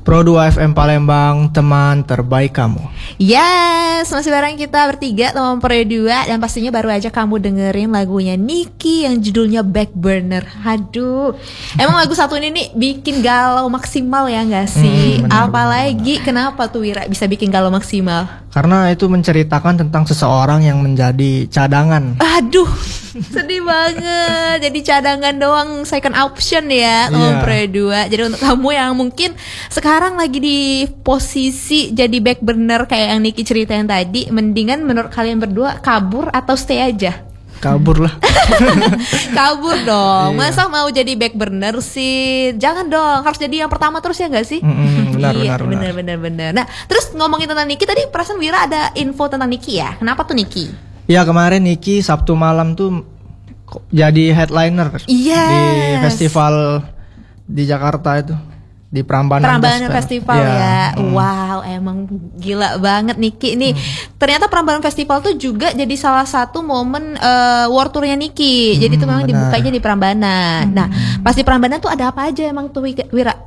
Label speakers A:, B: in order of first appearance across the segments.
A: Pro 2 FM Palembang, teman terbaik kamu.
B: Yes, masih bareng kita bertiga teman Pro 2. Dan pastinya baru aja kamu dengerin lagunya Niki yang judulnya Back Burner. Aduh, emang lagu satu ini nih bikin galau maksimal ya gak sih? Apalagi kenapa tuh Wira bisa bikin galau maksimal?
A: Karena itu menceritakan tentang seseorang yang menjadi cadangan.
B: Aduh, sedih banget. Jadi cadangan doang, second option ya teman Pro 2. Jadi untuk kamu yang mungkin sekarang lagi di posisi jadi back burner kayak yang Niki ceritain tadi, mendingan menurut kalian berdua kabur atau stay aja?
A: Kabur lah.
B: Kabur dong. Masa mau jadi back burner sih? Jangan dong, harus jadi yang pertama terus ya gak sih? Benar. Nah, terus ngomongin tentang Niki tadi, perasaan Wira ada info tentang Niki ya? Kenapa tuh Niki?
A: Ya kemarin Niki Sabtu malam tuh jadi headliner di festival di Jakarta itu. Di Prambanan
B: Festival ya. Wow, emang gila banget Niki nih. Ternyata Prambanan Festival tuh juga jadi salah satu momen world tournya Niki. Jadi itu memang dibukanya di Prambanan. Nah, pas di Prambanan tuh ada apa aja emang tuh Wira?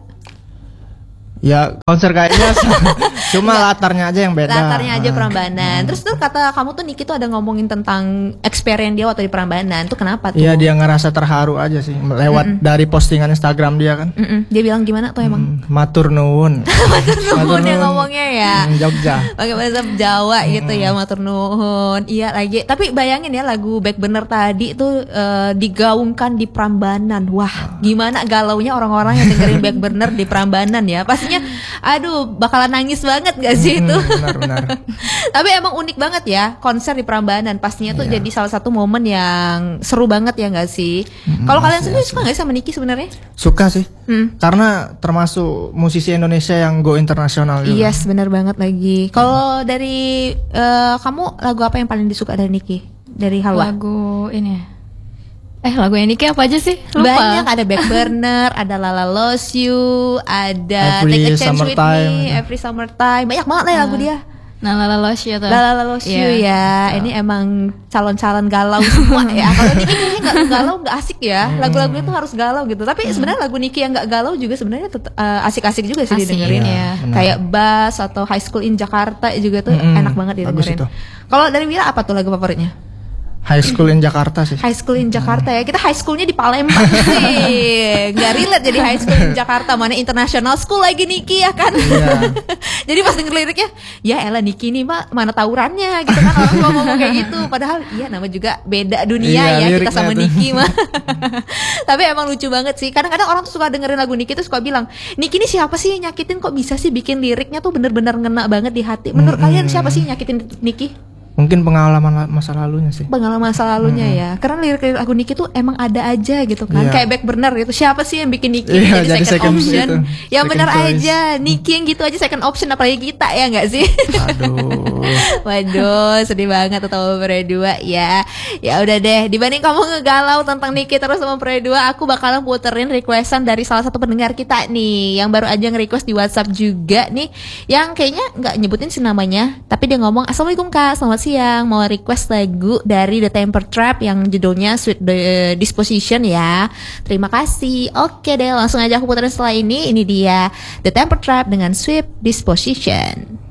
A: Ya konser kayaknya cuma latarnya aja yang beda.
B: Latarnya aja Prambanan. Terus tuh kata kamu tuh Niki tuh ada ngomongin tentang experience dia waktu di Prambanan. Tuh kenapa tuh?
A: Iya, dia ngerasa terharu aja sih lewat dari postingan Instagram dia kan.
B: Dia bilang gimana tuh emang?
A: Matur nuwun.
B: Matur nuwun yang ngomongnya ya.
A: Jogja.
B: Pakai bahasa Jawa gitu ya, matur nuwun. Iya lagi. Tapi bayangin ya lagu Back Burner tadi tuh digaungkan di Prambanan. Wah, gimana galaunya orang-orang yang dengerin Back Burner di Prambanan ya. Pastinya aduh bakalan nangis banget gak sih itu?
A: Benar.
B: Tapi emang unik banget ya konser di Prambanan. Pastinya tuh jadi salah satu momen yang seru banget ya gak sih? Kalau kalian sendiri suka gak sih sama Niki sebenarnya?
A: Suka sih. Karena termasuk musisi Indonesia yang go internasional juga.
B: Yes, benar banget lagi. Kalau dari kamu lagu apa yang paling disuka dari Niki? Dari Halwa?
C: Lagu ini ya. Lagu yang Niki apa aja sih? Lupa.
B: Banyak, ada Back Burner, ada Lala Loves You, ada
A: Every
B: Take a Chance With
A: Summertime.
B: Me, Every Summertime. Banyak banget lah ya lagu dia.
C: Lala Loves You tuh.
B: Lala Loves You ya. Ini emang calon-calon galau semua ya. Kalau Niki kayaknya gak galau, gak asik ya. Lagu-lagunya tuh harus galau gitu. Tapi sebenarnya lagu Niki yang gak galau juga sebenarnya asik-asik juga sih didengerin. Kayak Bass atau High School in Jakarta juga tuh enak banget didengerin. Kalau dari Wira apa tuh lagu favoritnya?
A: High School in Jakarta sih.
B: High School in Jakarta ya. Kita high schoolnya di Palembang sih. Gak relate jadi High School in Jakarta. Mana international school lagi Niki ya kan. Jadi pas denger liriknya, ya elah Niki nih mah mana tawurannya gitu kan. Orang tua ngomong kayak gitu. Padahal iya nama juga beda dunia ya kita sama Niki mah. Tapi emang lucu banget sih. Kadang-kadang orang tuh suka dengerin lagu Niki tuh suka bilang, Niki ini siapa sih yang nyakitin, kok bisa sih bikin liriknya tuh bener-bener ngena banget di hati. Menurut kalian siapa sih yang nyakitin Niki?
A: Mungkin pengalaman masa lalunya sih.
B: Pengalaman masa lalunya ya. Karena lirik-lirik lagu Niki tuh emang ada aja gitu kan. Kayak Back Burner gitu. Siapa sih yang bikin Niki jadi second option? Yang benar aja Niki yang gitu aja second option, apalagi kita ya nggak sih? Waduh, sedih banget atau Pro 2 ya. Ya udah deh, dibanding kamu ngegalau tentang Niki terus sama Pro 2, aku bakalan puterin requestan dari salah satu pendengar kita nih yang baru aja nge-request di WhatsApp juga nih. Yang kayaknya nggak nyebutin sih namanya, tapi dia ngomong, "Assalamualaikum Kak, selamat siang, mau request lagu dari The Temper Trap yang judulnya Sweet Disposition ya." Terima kasih. Oke deh, langsung aja aku puterin setelah ini. Ini dia The Temper Trap dengan Sweet Disposition.